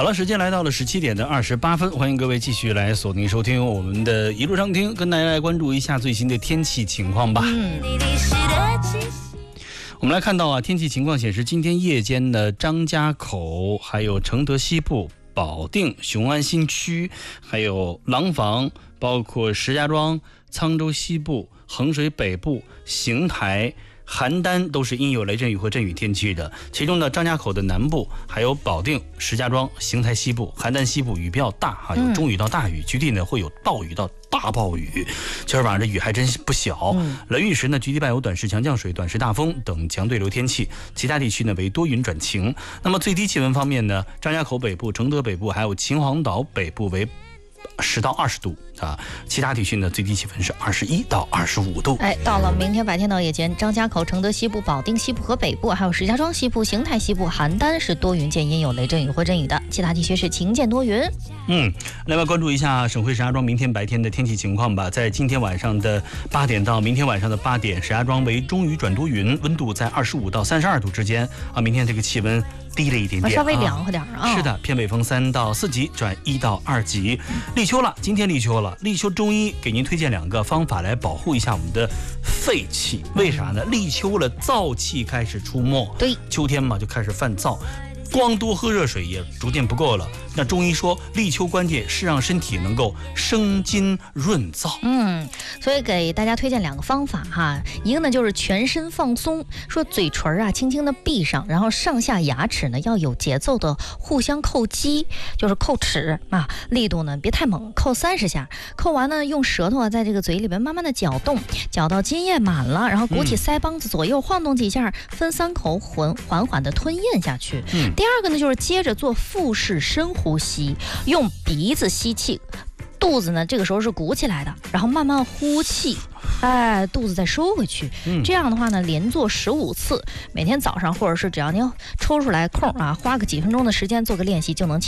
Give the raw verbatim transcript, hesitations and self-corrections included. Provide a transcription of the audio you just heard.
了，时间来到了十七点的二十八分，欢迎各位继续来锁定收听我们的一路上听，跟大家来关注一下最新的天气情况吧。嗯，我们来看到啊，天气情况显示，今天夜间的张家口、还有承德西部、保定、雄安新区，还有廊坊，包括石家庄、沧州西部、衡水北部、邢台、邯郸都是阴有雷阵雨和阵雨天气的，其中呢，张家口的南部，还有保定、石家庄、邢台西部、邯郸西部雨比较大哈，有中雨到大雨，局地呢会有暴雨到大暴雨。今儿晚上这雨还真不小，雷雨时呢，局地伴有短时强降水、短时大风等强对流天气，其他地区呢为多云转晴。那么最低气温方面呢，张家口北部、承德北部还有秦皇岛北部为十到二十度啊，其他地区呢最低气温是二十一到二十五度。 哎，到了明天白天到夜间，张家口、承德西部、保定西部和北部，还有石家庄西部、邢台西部、邯郸是多云见阴有雷阵雨或阵雨的，其他地区是晴间多云。 嗯，另外关注一下省会石家庄明天白天的天气情况吧。在今天晚上的八点到明天晚上的八点，石家庄为中雨转多云，温度在二十五到三十二度之间啊。明天这个气温低了一点点， 稍微凉快点啊。 是的，偏北风三到四级转一到二级。立秋了，今天立秋了，立秋中医给您推荐两个方法来保护一下我们的肺气。为啥呢？立秋了，燥气开始出没， 对， 秋天嘛就开始犯燥。光多喝热水也逐渐不够了。那中医说，立秋关键是让身体能够生津润燥。 嗯，所以给大家推荐两个方法哈。一个呢就是全身放松，说嘴唇啊轻轻的闭上，然后上下牙齿呢要有节奏的互相叩击，就是叩齿啊，力度呢别太猛，叩三十下。叩完呢，用舌头啊在这个嘴里边慢慢的搅动，搅到津液满了，然后鼓起腮帮子左右晃动几下，分三口缓缓缓的吞咽下去。嗯。第二个呢，就是接着做腹式深呼吸，用鼻子吸气，肚子呢这个时候是鼓起来的，然后慢慢呼气，哎，肚子再收回去。嗯、这样的话呢，连做十五次，每天早上或者是只要您抽出来空啊，花个几分钟的时间做个练习，就能